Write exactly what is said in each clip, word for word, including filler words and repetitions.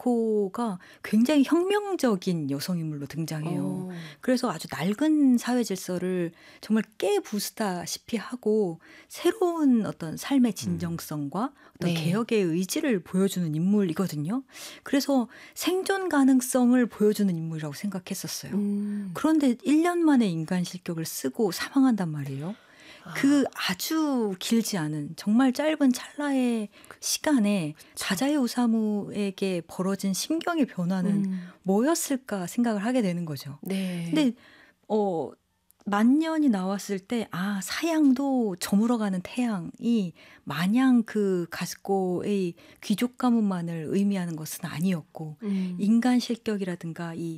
가스코가 굉장히 혁명적인 여성인물로 등장해요. 오. 그래서 아주 낡은 사회 질서를 정말 깨부수다시피 하고 새로운 어떤 삶의 진정성과 어떤 네. 개혁의 의지를 보여주는 인물이거든요. 그래서 생존 가능성을 보여주는 인물이라고 생각했었어요. 음. 그런데 일 년 만에 인간 실격을 쓰고 사망한단 말이에요. 그 아주 길지 않은 정말 짧은 찰나의 시간에 다자이 오사무에게 벌어진 심경의 변화는 음. 뭐였을까 생각을 하게 되는 거죠. 네. 근데 어 만년이 나왔을 때 아 사양도 저물어가는 태양이 마냥 그 가스코의 귀족 가문만을 의미하는 것은 아니었고 음. 인간 실격이라든가 이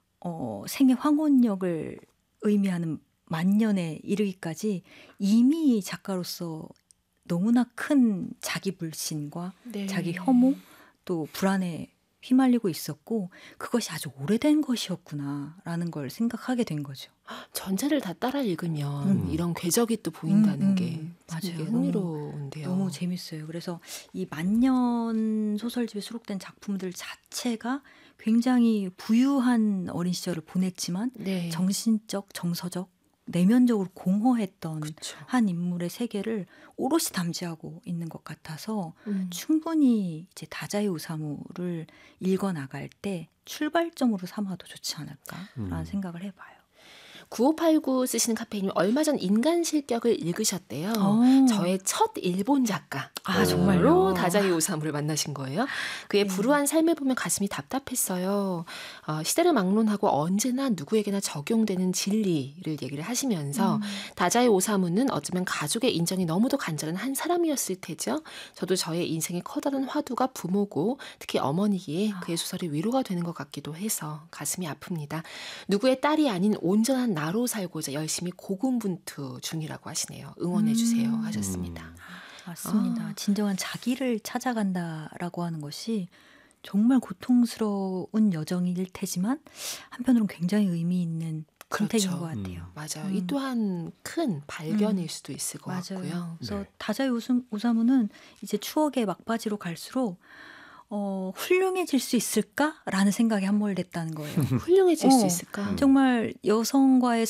어 생의 황혼력을 의미하는 만년에 이르기까지 이미 작가로서 너무나 큰 자기 불신과 네. 자기 혐오 또 불안에 휘말리고 있었고 그것이 아주 오래된 것이었구나라는 걸 생각하게 된 거죠. 전체를 다 따라 읽으면 음. 이런 궤적이 또 보인다는 음, 음. 게 맞아요. 되게 흥미로운데요. 너무 재밌어요. 그래서 이 만년 소설집에 수록된 작품들 자체가 굉장히 부유한 어린 시절을 보냈지만 네. 정신적, 정서적, 내면적으로 공허했던 그쵸. 한 인물의 세계를 오롯이 담지하고 있는 것 같아서 음. 충분히 이제 다자이 오사무를 읽어 나갈 때 출발점으로 삼아도 좋지 않을까라는 음. 생각을 해봐요. 구오팔구 쓰시는 카페인님 얼마 전 인간 실격을 읽으셨대요. 어. 저의 첫 일본 작가. 아, 정말요? 다자이 오사무를 만나신 거예요. 그의 네. 불우한 삶을 보면 가슴이 답답했어요. 어, 시대를 막론하고 언제나 누구에게나 적용되는 진리를 얘기를 하시면서 음. 다자이 오사무는 어쩌면 가족의 인정이 너무도 간절한 한 사람이었을 테죠. 저도 저의 인생의 커다란 화두가 부모고 특히 어머니기에 그의 소설이 위로가 되는 것 같기도 해서 가슴이 아픕니다. 누구의 딸이 아닌 온전한 나로 살고자 열심히 고군분투 중이라고 하시네요. 응원해 주세요 음. 하셨습니다. 음. 맞습니다. 아. 진정한 자기를 찾아간다라고 하는 것이 정말 고통스러운 여정일 테지만 한편으로는 굉장히 의미 있는 선택인 그렇죠. 것 같아요. 맞아요. 음. 이 또한 큰 발견일 음. 수도 있을 것 맞아요. 같고요. 그래서 네. 다자이 오수- 오사무는 이제 추억의 막바지로 갈수록 어, 훌륭해질 수 있을까라는 생각이 함몰됐다는 거예요. 훌륭해질 수 어. 있을까? 음. 정말 여성과의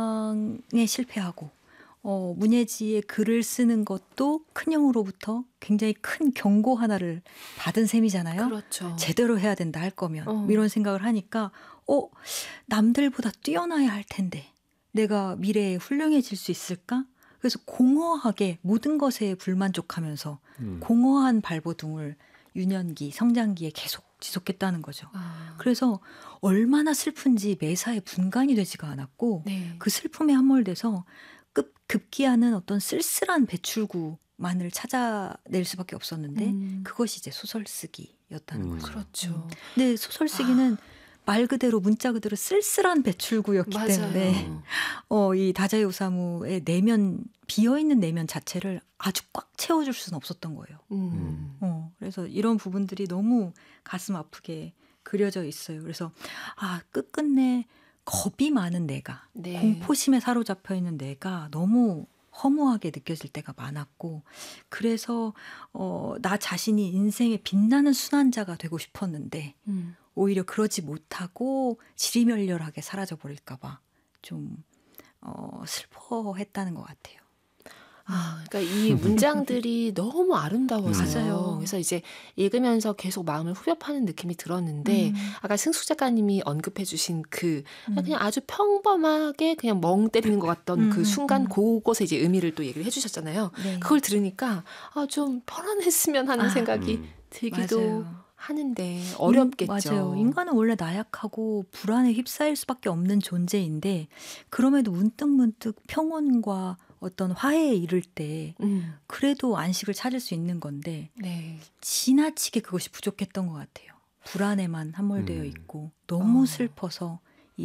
사랑에 실패하고 어, 문예지의 글을 쓰는 것도 큰형으로부터 굉장히 큰 경고 하나를 받은 셈이잖아요. 그렇죠. 제대로 해야 된다 할 거면 어. 이런 생각을 하니까 어 남들보다 뛰어나야 할 텐데 내가 미래에 훌륭해질 수 있을까? 그래서 공허하게 모든 것에 불만족하면서 음. 공허한 발버둥을 유년기, 성장기에 계속 지속했다는 거죠. 아. 그래서 얼마나 슬픈지 매사에 분간이 되지가 않았고 네. 그 슬픔에 함몰돼서 급, 급기야는 어떤 쓸쓸한 배출구만을 찾아낼 수밖에 없었는데 음. 그것이 이제 소설 쓰기였다는 음. 거죠. 그렇죠. 근데 소설 쓰기는 말 그대로 문자 그대로 쓸쓸한 배출구였기 맞아요. 때문에 어, 이 다자이 오사무의 내면 비어있는 내면 자체를 아주 꽉 채워줄 수는 없었던 거예요. 음. 어, 그래서 이런 부분들이 너무 가슴 아프게 그려져 있어요. 그래서 아 끝끝내 겁이 많은 내가 네. 공포심에 사로잡혀 있는 내가 너무 허무하게 느껴질 때가 많았고 그래서 어, 나 자신이 인생의 빛나는 순환자가 되고 싶었는데 음. 오히려 그러지 못하고 지리멸렬하게 사라져 버릴까 봐 좀 어, 슬퍼했다는 것 같아요. 아, 그러니까 이 문장들이 너무 아름다워서요. 맞아요. 그래서 이제 읽으면서 계속 마음을 후벼 파는 느낌이 들었는데 음. 아까 승숙 작가님이 언급해주신 그 음. 그냥 아주 평범하게 그냥 멍 때리는 것 같던 음, 그 음, 순간 음. 그것에 이제 의미를 또 얘기를 해주셨잖아요. 네. 그걸 들으니까 아, 좀 편안했으면 하는 아, 생각이 음. 들기도 맞아요. 하는데 어렵겠죠. 인, 맞아요. 인간은 원래 나약하고 불안에 휩싸일 수밖에 없는 존재인데 그럼에도 문득문득 평온과 어떤 화해에 이를 때 음, 그래도 안식을 찾을 수 있는 건데 네. 지나치게 그것이 부족했던 것 같아요. 불안에만 함몰되어 음. 있고 너무 어. 슬퍼서 이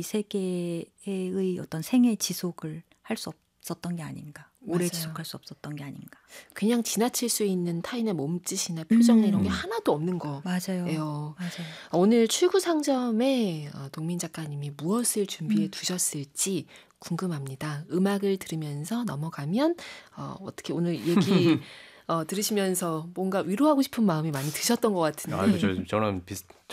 세계의 어떤 생애 지속을 할 수 없었던 게 아닌가. 오래 맞아요. 지속할 수 없었던 게 아닌가. 그냥 지나칠 수 있는 타인의 몸짓이나 표정이나 음. 이런 게 하나도 없는 거. 맞아요. 예요. 맞아요. 오늘 출구 상점에 어, 동민 작가님이 무엇을 준비해 음. 두셨을지 궁금합니다. 음악을 들으면서 넘어가면 어, 어떻게 오늘 얘기 어, 들으시면서 뭔가 위로하고 싶은 마음이 많이 드셨던 것 같은데. 아, 저, 저는 비슷,